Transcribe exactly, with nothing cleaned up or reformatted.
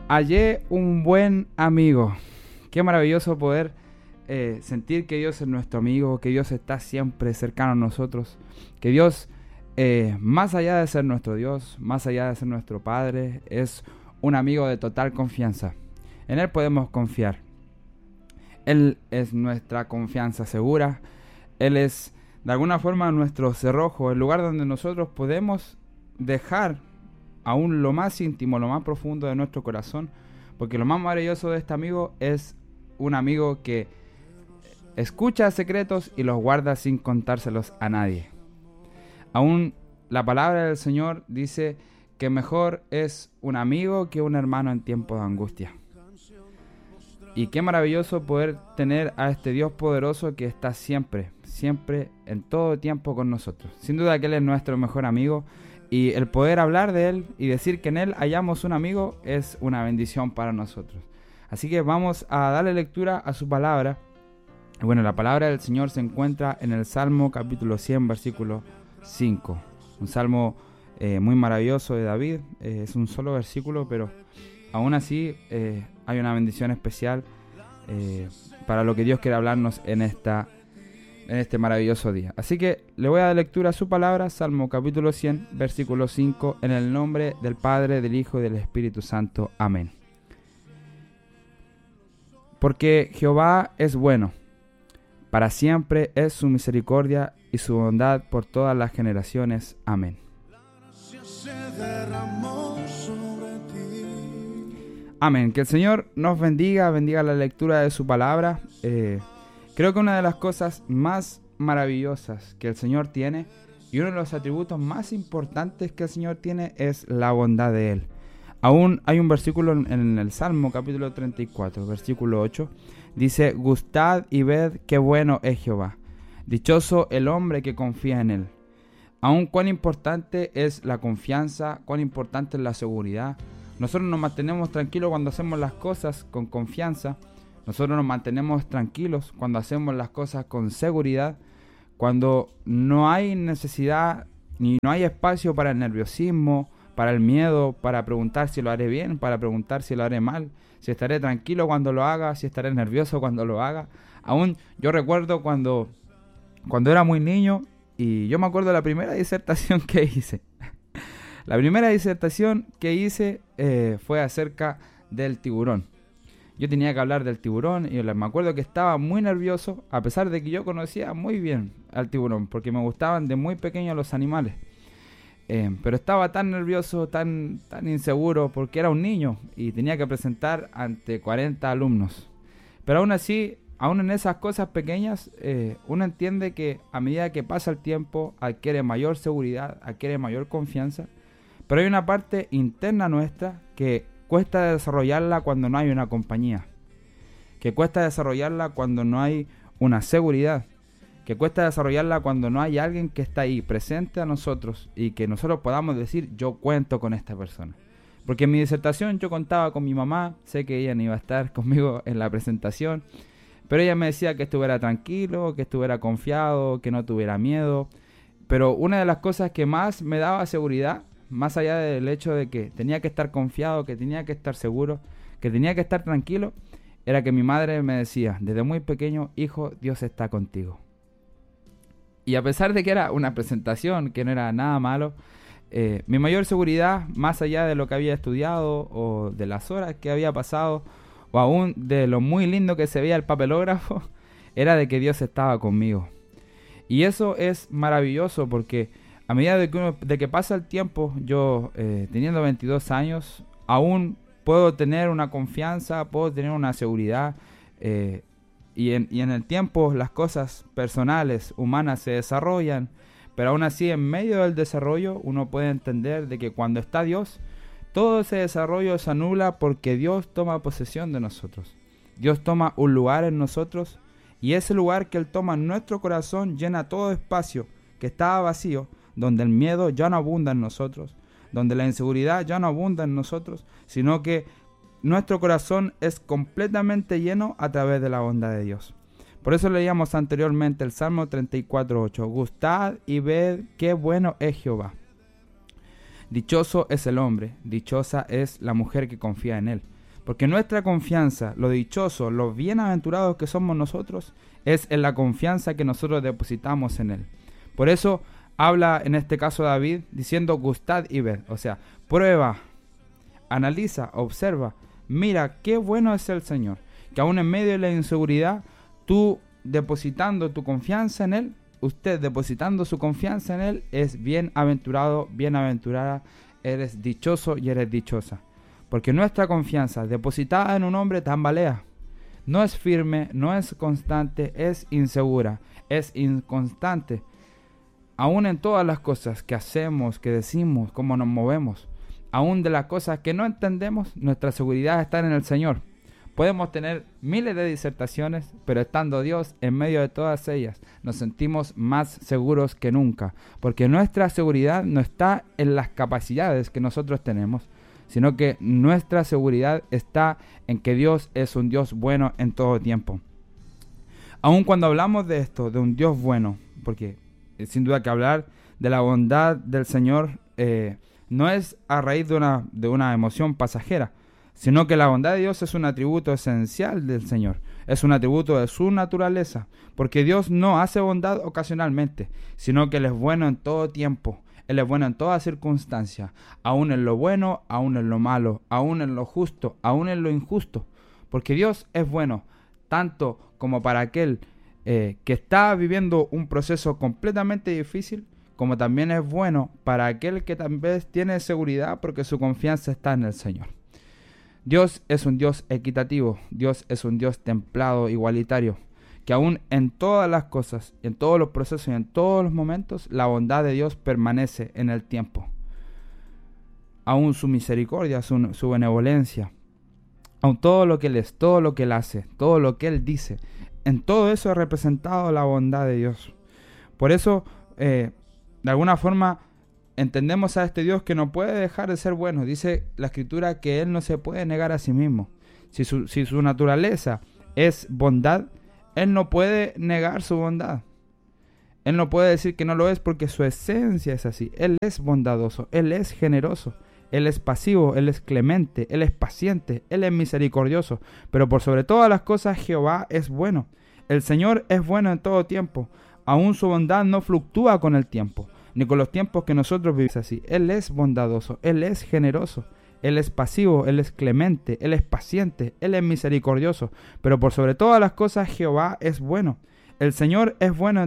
Hallé un buen amigo. Qué maravilloso poder eh, sentir que Dios es nuestro amigo, que Dios está siempre cercano a nosotros, que Dios, eh, más allá de ser nuestro Dios, más allá de ser nuestro Padre, es un amigo de total confianza. En Él podemos confiar. Él es nuestra confianza segura. Él es, de alguna forma, nuestro cerrojo, el lugar donde nosotros podemos dejar aún lo más íntimo, lo más profundo de nuestro corazón, porque lo más maravilloso de este amigo es un amigo que escucha secretos y los guarda sin contárselos a nadie. Aún la palabra del Señor dice que mejor es un amigo que un hermano en tiempos de angustia. Y qué maravilloso poder tener a este Dios poderoso que está siempre, siempre, en todo tiempo con nosotros. Sin duda que Él es nuestro mejor amigo, y el poder hablar de Él y decir que en Él hallamos un amigo es una bendición para nosotros. Así que vamos a darle lectura a su palabra. Bueno, la palabra del Señor se encuentra en el Salmo capítulo cien, versículo cinco. Un salmo eh, muy maravilloso de David. Eh, es un solo versículo, pero aún así eh, hay una bendición especial eh, para lo que Dios quiere hablarnos en esta en este maravilloso día. Así que le voy a dar lectura a su palabra, Salmo capítulo cien, versículo cinco, en el nombre del Padre, del Hijo y del Espíritu Santo. Amén. Porque Jehová es bueno, para siempre es su misericordia y su bondad por todas las generaciones. Amén. Amén. Que el Señor nos bendiga, bendiga la lectura de su palabra. Eh, Creo que una de las cosas más maravillosas que el Señor tiene y uno de los atributos más importantes que el Señor tiene es la bondad de Él. Aún hay un versículo en el Salmo capítulo treinta y cuatro, versículo ocho. Dice: gustad y ved qué bueno es Jehová. Dichoso el hombre que confía en Él. Aún cuán importante es la confianza, cuán importante es la seguridad. Nosotros nos mantenemos tranquilos cuando hacemos las cosas con confianza. Nosotros nos mantenemos tranquilos cuando hacemos las cosas con seguridad, cuando no hay necesidad ni no hay espacio para el nerviosismo, para el miedo, para preguntar si lo haré bien, para preguntar si lo haré mal, si estaré tranquilo cuando lo haga, si estaré nervioso cuando lo haga. Aún yo recuerdo cuando, cuando era muy niño y yo me acuerdo de la primera disertación que hice. La primera disertación que hice eh, fue acerca del tiburón. Yo tenía que hablar del tiburón y me acuerdo que estaba muy nervioso, a pesar de que yo conocía muy bien al tiburón, porque me gustaban de muy pequeño los animales. Eh, pero estaba tan nervioso, tan, tan inseguro, porque era un niño y tenía que presentar ante cuarenta alumnos. Pero aún así, aún en esas cosas pequeñas, eh, uno entiende que a medida que pasa el tiempo, adquiere mayor seguridad, adquiere mayor confianza. Pero hay una parte interna nuestra que cuesta desarrollarla cuando no hay una compañía, que cuesta desarrollarla cuando no hay una seguridad, que cuesta desarrollarla cuando no hay alguien que está ahí presente a nosotros y que nosotros podamos decir: yo cuento con esta persona. Porque en mi disertación yo contaba con mi mamá, sé que ella no iba a estar conmigo en la presentación, pero ella me decía que estuviera tranquilo, que estuviera confiado, que no tuviera miedo. Pero una de las cosas que más me daba seguridad, más allá del hecho de que tenía que estar confiado, que tenía que estar seguro, que tenía que estar tranquilo, era que mi madre me decía desde muy pequeño: hijo, Dios está contigo. Y a pesar de que era una presentación, que no era nada malo, eh, mi mayor seguridad, más allá de lo que había estudiado o de las horas que había pasado o aún de lo muy lindo que se veía el papelógrafo, era de que Dios estaba conmigo. Y eso es maravilloso porque a medida de que, uno, de que pasa el tiempo, yo eh, teniendo veintidós años, aún puedo tener una confianza, puedo tener una seguridad. Eh, y, en, y en el tiempo las cosas personales, humanas se desarrollan. Pero aún así, en medio del desarrollo, uno puede entender de que cuando está Dios, todo ese desarrollo se anula porque Dios toma posesión de nosotros. Dios toma un lugar en nosotros y ese lugar que Él toma en nuestro corazón llena todo espacio que estaba vacío, donde el miedo ya no abunda en nosotros, donde la inseguridad ya no abunda en nosotros, sino que nuestro corazón es completamente lleno a través de la bondad de Dios. Por eso leíamos anteriormente el Salmo treinta y cuatro, ocho. Gustad y ved qué bueno es Jehová. Dichoso es el hombre, dichosa es la mujer que confía en Él. Porque nuestra confianza, lo dichoso, lo bienaventurados que somos nosotros, es en la confianza que nosotros depositamos en Él. Por eso habla en este caso David diciendo gustad y ved, o sea, prueba, analiza, observa, mira qué bueno es el Señor, que aún en medio de la inseguridad, tú depositando tu confianza en Él, usted depositando su confianza en Él, es bienaventurado, bienaventurada, eres dichoso y eres dichosa. Porque nuestra confianza depositada en un hombre tambalea, no es firme, no es constante, es insegura, es inconstante. Aún en todas las cosas que hacemos, que decimos, cómo nos movemos, aún de las cosas que no entendemos, nuestra seguridad está en el Señor. Podemos tener miles de disertaciones, pero estando Dios en medio de todas ellas, nos sentimos más seguros que nunca, porque nuestra seguridad no está en las capacidades que nosotros tenemos, sino que nuestra seguridad está en que Dios es un Dios bueno en todo tiempo. Aun cuando hablamos de esto, de un Dios bueno, porque sin duda que hablar de la bondad del Señor eh, no es a raíz de una, de una emoción pasajera, sino que la bondad de Dios es un atributo esencial del Señor, es un atributo de su naturaleza, porque Dios no hace bondad ocasionalmente, sino que Él es bueno en todo tiempo, Él es bueno en toda circunstancia, aún en lo bueno, aún en lo malo, aún en lo justo, aún en lo injusto, porque Dios es bueno, tanto como para aquel eh, que está viviendo un proceso completamente difícil, como también es bueno para aquel que también tiene seguridad porque su confianza está en el Señor. Dios es un Dios equitativo, Dios es un Dios templado, igualitario, que aún en todas las cosas, en todos los procesos y en todos los momentos, la bondad de Dios permanece en el tiempo. Aún su misericordia, su, su benevolencia, aún todo lo que Él es, todo lo que Él hace, todo lo que Él dice, en todo eso ha representado la bondad de Dios. Por eso, eh, de alguna forma, entendemos a este Dios que no puede dejar de ser bueno. Dice la Escritura que Él no se puede negar a sí mismo. Si su, si su naturaleza es bondad, Él no puede negar su bondad. Él no puede decir que no lo es porque su esencia es así. Él es bondadoso, Él es generoso, Él es pasivo, Él es clemente, Él es paciente, Él es misericordioso. Pero por sobre todas las cosas Jehová es bueno. El Señor es bueno en todo tiempo. Aún su bondad no fluctúa con el tiempo, ni con los tiempos que nosotros vivimos así. Él es bondadoso, Él es generoso, Él es pasivo, Él es clemente, Él es paciente, Él es misericordioso. Pero por sobre todas las cosas Jehová es bueno. El Señor es bueno en